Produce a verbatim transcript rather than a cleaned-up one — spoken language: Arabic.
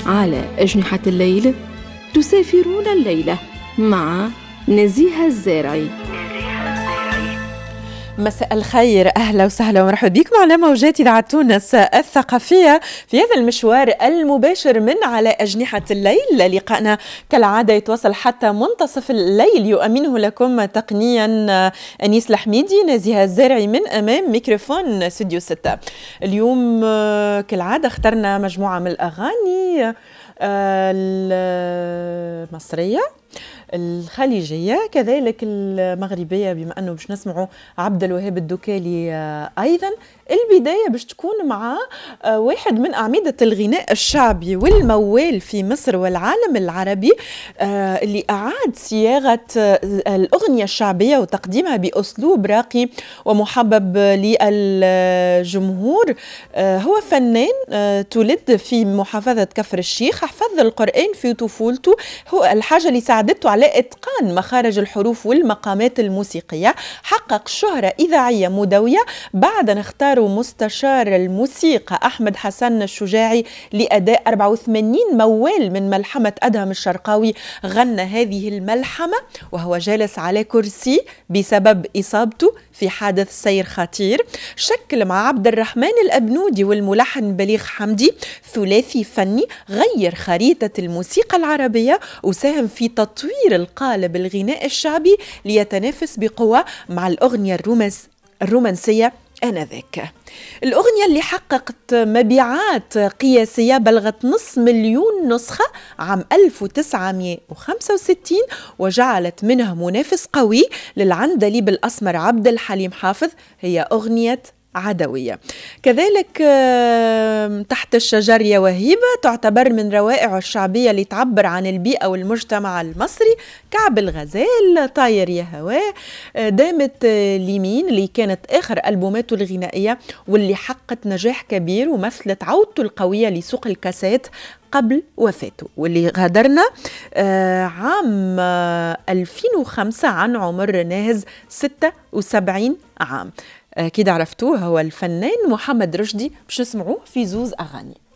على أجنحة الليل تسافرون الليلة مع نزيهة الزارعي. مساء الخير، أهلا وسهلا ومرحبا بكم على موجات إذاعة تونس الثقافية في هذا المشوار المباشر من على أجنحة الليل. لقاءنا كالعادة يتواصل حتى منتصف الليل، يؤمنه لكم تقنيا أنيس الحميدي. نزيهة الزارعي من أمام ميكروفون استوديو ستة. اليوم كالعادة اخترنا مجموعة من الأغاني المصرية، الخليجية، كذلك المغربية، بما أنه باش نسمعوا عبد الوهاب الدكالي أيضا. البداية باش تكون مع واحد من أعمدة الغناء الشعبي والموال في مصر والعالم العربي، اللي أعاد صياغة الأغنية الشعبية وتقديمها بأسلوب راقي ومحبب للجمهور. هو فنان تولد في محافظة كفر الشيخ، حفظ القرآن في طفولته، هو الحاجة اللي ساعدته على إتقان مخارج الحروف والمقامات الموسيقية. حقق شهرة إذاعية مدوية بعد أن اختاروا مستشار الموسيقى أحمد حسن الشجاعي لأداء أربعة وثمانين موال من ملحمة أدهم الشرقاوي. غنى هذه الملحمة وهو جالس على كرسي بسبب إصابته في حادث سير خطير. شكل مع عبد الرحمن الأبنودي والملحن بليغ حمدي ثلاثي فني غير خريطة الموسيقى العربية وساهم في تطوير القالب الغناء الشعبي ليتنافس بقوة مع الأغنية الرومانس الرومانسية آنذاك. الأغنية اللي حققت مبيعات قياسية بلغت نصف مليون نسخة عام ألف وتسعمائة وخمسة وستين، وجعلت منها منافس قوي للعندليب الأسمر عبد الحليم حافظ، هي أغنية عدوية. كذلك تحت الشجر يا وهيبة تعتبر من روائع الشعبية اللي تعبر عن البيئة والمجتمع المصري. كعب الغزال، طاير يا هواه، دامت اليمين اللي كانت آخر ألبوماته الغنائية واللي حققت نجاح كبير ومثلت عودته القوية لسوق الكاسات قبل وفاته، واللي غادرنا عام ألفين وخمسة عن عمر ناهز ستة وسبعين عام. كده عرفتوه، هو الفنان محمد رشدي. باش نسمعوه في زوز أغاني.